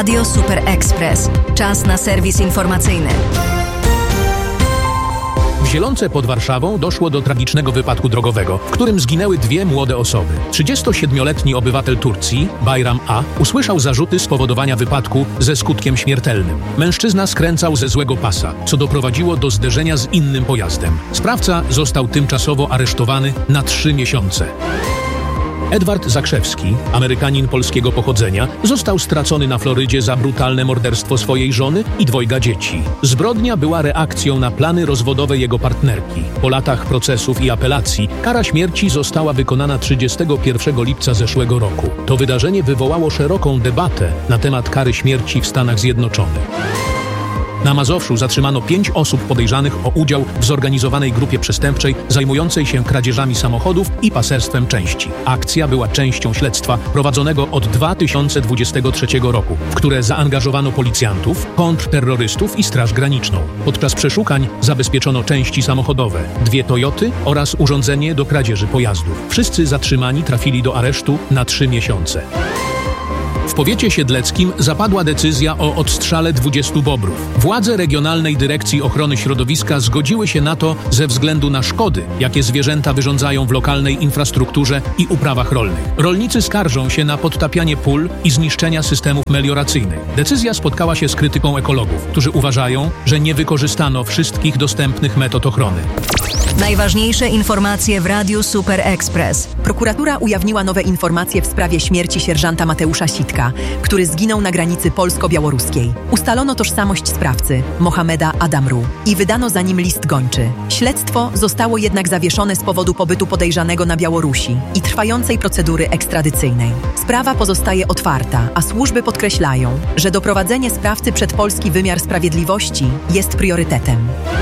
Radio Super Express. Czas na serwis informacyjny. W Zielonce pod Warszawą doszło do tragicznego wypadku drogowego, w którym zginęły dwie młode osoby. 37-letni obywatel Turcji, Bayram A., usłyszał zarzuty spowodowania wypadku ze skutkiem śmiertelnym. Mężczyzna skręcał ze złego pasa, co doprowadziło do zderzenia z innym pojazdem. Sprawca został tymczasowo aresztowany na 3 miesiące. Edward Zakrzewski, Amerykanin polskiego pochodzenia, został stracony na Florydzie za brutalne morderstwo swojej żony i 2 dzieci. Zbrodnia była reakcją na plany rozwodowe jego partnerki. Po latach procesów i apelacji kara śmierci została wykonana 31 lipca zeszłego roku. To wydarzenie wywołało szeroką debatę na temat kary śmierci w Stanach Zjednoczonych. Na Mazowszu zatrzymano 5 osób podejrzanych o udział w zorganizowanej grupie przestępczej zajmującej się kradzieżami samochodów i paserstwem części. Akcja była częścią śledztwa prowadzonego od 2023 roku, w które zaangażowano policjantów, kontrterrorystów i Straż Graniczną. Podczas przeszukań zabezpieczono części samochodowe, 2 Toyoty oraz urządzenie do kradzieży pojazdów. Wszyscy zatrzymani trafili do aresztu na 3 miesiące. W powiecie siedleckim zapadła decyzja o odstrzale 20 bobrów. Władze Regionalnej Dyrekcji Ochrony Środowiska zgodziły się na to ze względu na szkody, jakie zwierzęta wyrządzają w lokalnej infrastrukturze i uprawach rolnych. Rolnicy skarżą się na podtapianie pól i zniszczenia systemów melioracyjnych. Decyzja spotkała się z krytyką ekologów, którzy uważają, że nie wykorzystano wszystkich dostępnych metod ochrony. Najważniejsze informacje w Radiu Super Express. Prokuratura ujawniła nowe informacje w sprawie śmierci sierżanta Mateusza Sitka, który zginął na granicy polsko-białoruskiej. Ustalono tożsamość sprawcy, Mohameda Adamru, i wydano za nim list gończy. Śledztwo zostało jednak zawieszone z powodu pobytu podejrzanego na Białorusi i trwającej procedury ekstradycyjnej. Sprawa pozostaje otwarta, a służby podkreślają, że doprowadzenie sprawcy przed polski wymiar sprawiedliwości jest priorytetem.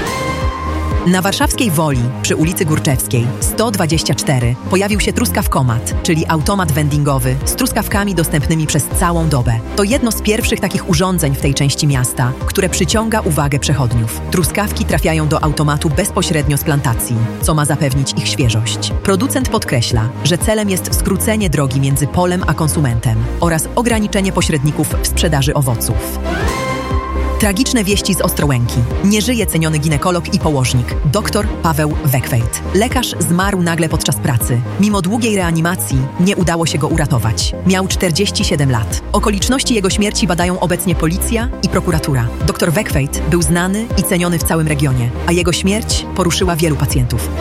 Na warszawskiej Woli, przy ulicy Górczewskiej, 124, pojawił się truskawkomat, czyli automat vendingowy z truskawkami dostępnymi przez całą dobę. To jedno z pierwszych takich urządzeń w tej części miasta, które przyciąga uwagę przechodniów. Truskawki trafiają do automatu bezpośrednio z plantacji, co ma zapewnić ich świeżość. Producent podkreśla, że celem jest skrócenie drogi między polem a konsumentem oraz ograniczenie pośredników w sprzedaży owoców. Tragiczne wieści z Ostrołęki. Nie żyje ceniony ginekolog i położnik, dr Paweł Wekwejt. Lekarz zmarł nagle podczas pracy. Mimo długiej reanimacji nie udało się go uratować. Miał 47 lat. Okoliczności jego śmierci badają obecnie policja i prokuratura. Dr Wekwejt był znany i ceniony w całym regionie, a jego śmierć poruszyła wielu pacjentów.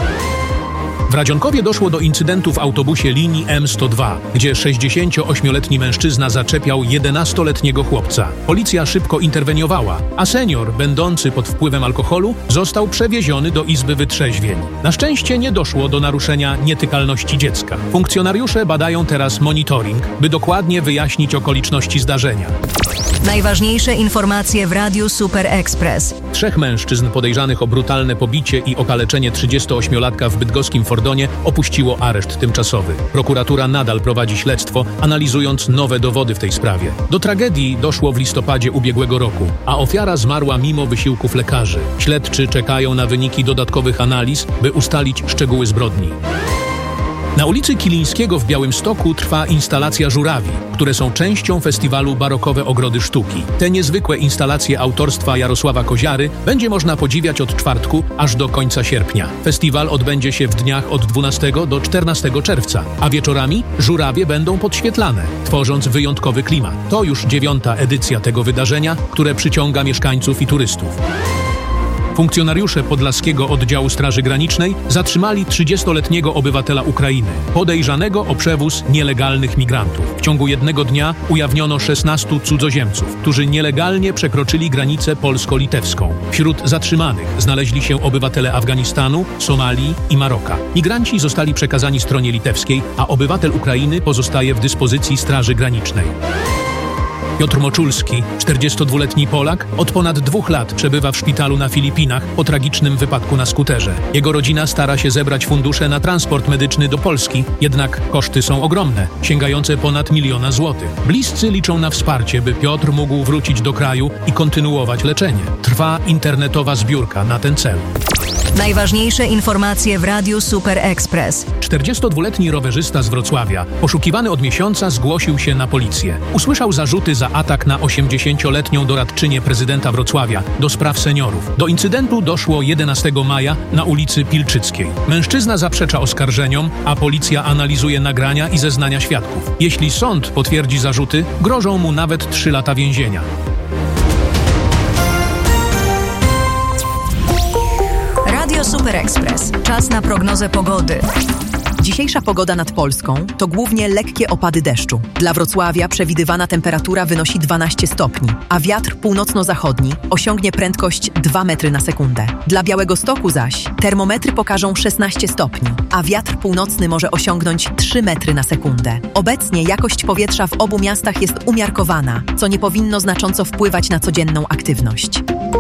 W Radzionkowie doszło do incydentu w autobusie linii M102, gdzie 68-letni mężczyzna zaczepiał 11-letniego chłopca. Policja szybko interweniowała, a senior, będący pod wpływem alkoholu, został przewieziony do izby wytrzeźwień. Na szczęście nie doszło do naruszenia nietykalności dziecka. Funkcjonariusze badają teraz monitoring, by dokładnie wyjaśnić okoliczności zdarzenia. Najważniejsze informacje w Radiu Super Express. 3 mężczyzn podejrzanych o brutalne pobicie i okaleczenie 38-latka w bydgoskim Fordonie opuściło areszt tymczasowy. Prokuratura nadal prowadzi śledztwo, analizując nowe dowody w tej sprawie. Do tragedii doszło w listopadzie ubiegłego roku, a ofiara zmarła mimo wysiłków lekarzy. Śledczy czekają na wyniki dodatkowych analiz, by ustalić szczegóły zbrodni. Na ulicy Kilińskiego w Białymstoku trwa instalacja żurawi, które są częścią festiwalu Barokowe Ogrody Sztuki. Te niezwykłe instalacje autorstwa Jarosława Koziary będzie można podziwiać od czwartku aż do końca sierpnia. Festiwal odbędzie się w dniach od 12 do 14 czerwca, a wieczorami żurawie będą podświetlane, tworząc wyjątkowy klimat. To już 9. edycja tego wydarzenia, które przyciąga mieszkańców i turystów. Funkcjonariusze Podlaskiego Oddziału Straży Granicznej zatrzymali 30-letniego obywatela Ukrainy, podejrzanego o przewóz nielegalnych migrantów. W ciągu jednego dnia ujawniono 16 cudzoziemców, którzy nielegalnie przekroczyli granicę polsko-litewską. Wśród zatrzymanych znaleźli się obywatele Afganistanu, Somalii i Maroka. Migranci zostali przekazani stronie litewskiej, a obywatel Ukrainy pozostaje w dyspozycji Straży Granicznej. Piotr Moczulski, 42-letni Polak, od ponad 2 lat przebywa w szpitalu na Filipinach po tragicznym wypadku na skuterze. Jego rodzina stara się zebrać fundusze na transport medyczny do Polski, jednak koszty są ogromne, sięgające ponad 1 000 000 złotych. Bliscy liczą na wsparcie, by Piotr mógł wrócić do kraju i kontynuować leczenie. Trwa internetowa zbiórka na ten cel. Najważniejsze informacje w Radiu Super Express. 42-letni rowerzysta z Wrocławia, poszukiwany od miesiąca, zgłosił się na policję. Usłyszał zarzuty za atak na 80-letnią doradczynię prezydenta Wrocławia do spraw seniorów. Do incydentu doszło 11 maja na ulicy Pilczyckiej. Mężczyzna zaprzecza oskarżeniom, a policja analizuje nagrania i zeznania świadków. Jeśli sąd potwierdzi zarzuty, grożą mu nawet 3 lata więzienia. Radio Super Express. Czas na prognozę pogody. Dzisiejsza pogoda nad Polską to głównie lekkie opady deszczu. Dla Wrocławia przewidywana temperatura wynosi 12 stopni, a wiatr północno-zachodni osiągnie prędkość 2 metry na sekundę. Dla Białegostoku zaś termometry pokażą 16 stopni, a wiatr północny może osiągnąć 3 metry na sekundę. Obecnie jakość powietrza w obu miastach jest umiarkowana, co nie powinno znacząco wpływać na codzienną aktywność.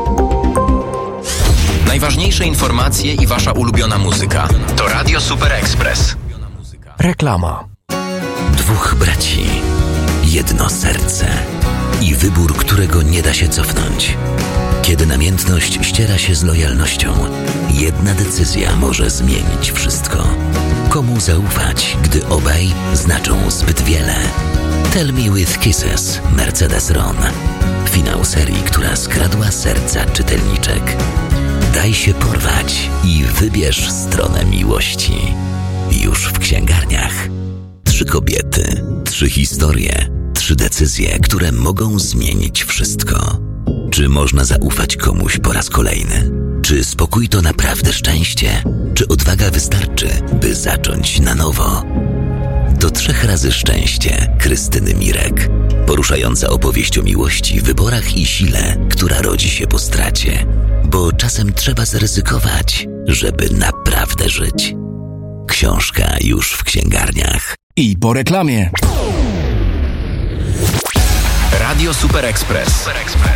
Najważniejsze informacje i wasza ulubiona muzyka to Radio Super Express. Reklama. 2 braci, jedno serce i wybór, którego nie da się cofnąć. Kiedy namiętność ściera się z lojalnością, jedna decyzja może zmienić wszystko. Komu zaufać, gdy obaj znaczą zbyt wiele? Tell Me With Kisses, Mercedes Ron. Finał serii, która skradła serca czytelniczek. Daj się porwać i wybierz stronę miłości. Już w księgarniach. 3 kobiety, 3 historie, 3 decyzje, które mogą zmienić wszystko. Czy można zaufać komuś po raz kolejny? Czy spokój to naprawdę szczęście? Czy odwaga wystarczy, by zacząć na nowo? To 3 razy szczęście Krystyny Mirek. Poruszająca opowieść o miłości, wyborach i sile, która rodzi się po stracie. Bo czasem trzeba zaryzykować, żeby naprawdę żyć. Książka już w księgarniach. I po reklamie. Radio Super Express.